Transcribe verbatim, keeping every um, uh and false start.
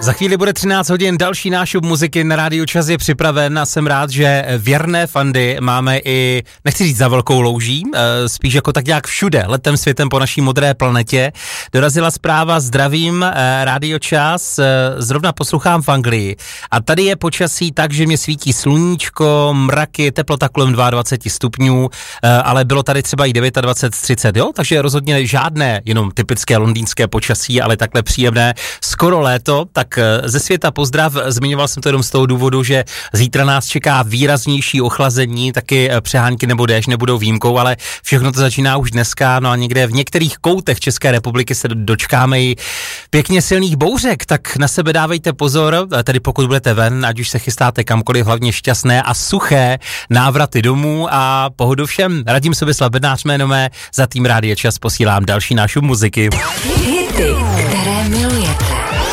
Za chvíli bude třináct hodin, další nášup muziky na Rádiu Čas je připraven a jsem rád, že věrné fandy máme i, nechci říct za velkou louží, spíš jako tak nějak všude, letem světem po naší modré planetě. Dorazila zpráva, zdravím, Rádio Čas, zrovna poslouchám v Anglii a tady je počasí tak, že mě svítí sluníčko, mraky, teplota kolem dvacet dva stupňů, ale bylo tady třeba i dvacet devět třicet, jo, takže rozhodně žádné jenom typické londýnské počasí, ale takhle příjemné, skoro léto. Tak ze světa pozdrav, zmiňoval jsem to jenom z toho důvodu, že zítra nás čeká výraznější ochlazení, taky přehánky nebo déšť nebudou výjimkou, ale všechno to začíná už dneska, no a někde v některých koutech České republiky se dočkáme i pěkně silných bouřek, tak na sebe dávejte pozor, tedy pokud budete ven, ať už se chystáte kamkoliv, hlavně šťastné a suché návraty domů a pohodu všem. Radim Sobislav Bednář jméno mé, za tým Rádia Čas posílám další nášup muziky. Hity